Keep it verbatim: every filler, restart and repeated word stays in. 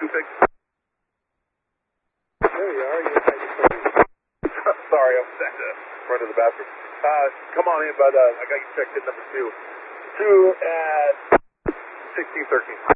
two six. There you are. You're Sorry, I was at the front of the bathroom. Uh, come on in, but uh, I got you checked in number two. Two at sixteen thirteen.